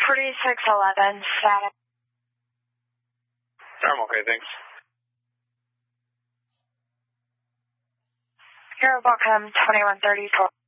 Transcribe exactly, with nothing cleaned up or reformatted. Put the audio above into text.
forty-six eleven, static. I'm okay, thanks. Aero Welcome, twenty-one thirty-four.